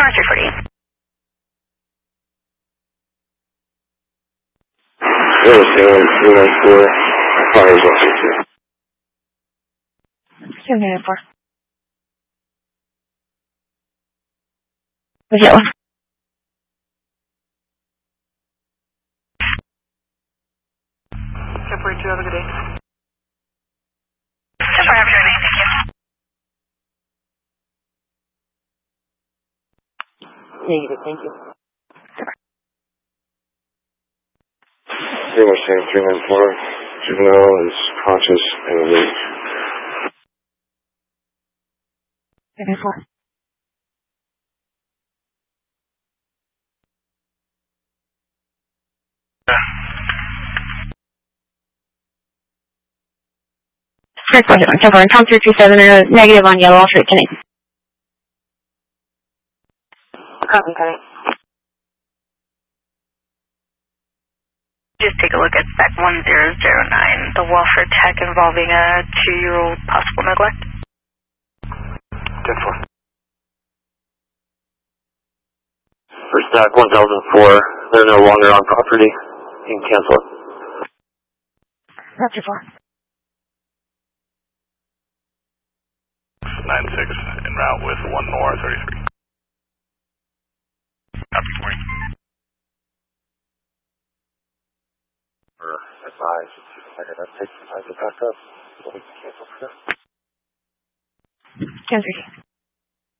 Tower 340. Zero 314, fires 132. 704. Was it one? February 2, have a good day. February, have a good day, thank you. Negative, thank you. 314, juvenile is conscious and awake. 704. Correct, February, Tom 337, negative on yellow, all straight tonight. Copy, Penny. Just take a look at spec 1009, the welfare tech involving a 2-year-old possible neglect. 10-4. For stack 1004, they're no longer on property. You can cancel it. Roger 4. 96 en route with 1 more 33. Copy, morning. Advise, that takes some time to back up. So we can cancel for now. 10-3.